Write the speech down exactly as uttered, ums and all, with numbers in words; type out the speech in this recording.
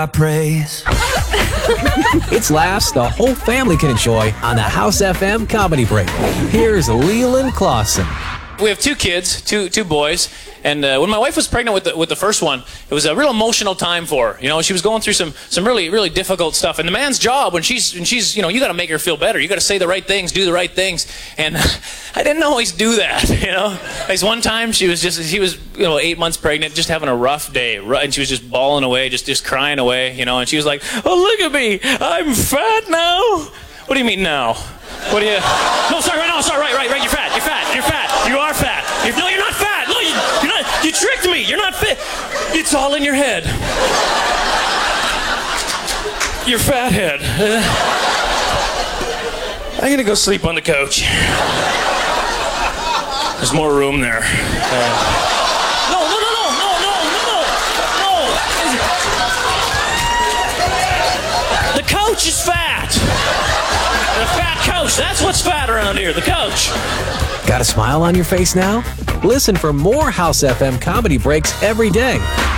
I praise. It's laughs the whole family can enjoy on the House F M Comedy Break. Here's Leland Clausen. We have two kids, two two boys, and uh, when my wife was pregnant with the, with the first one, it was a real emotional time for her. You know, she was going through some some really really difficult stuff. And the man's job when she's when she's you know you got to make her feel better. You got to say the right things, do the right things. And I didn't always do that. You know, like one time she was just she was you know eight months pregnant, just having a rough day, and she was just bawling away, just just crying away. You know, and she was like, "Oh, look at me, I'm fat now." What do you mean now? What do you? No, sorry, right, no, sorry, right, right, right. You're fat. You're fat. You're fat. You are fat. You're, no, you're not fat. No, you, you're not. You tricked me. You're not fit. It's all in your head. You're fat head. Uh, I'm gonna go sleep on the couch. There's more room there. Uh, no, no, no, no, no, no, no. The couch is fat. The fat couch, that's what's fat around here, the couch. Got a smile on your face now? Listen for more House F M Comedy Breaks every day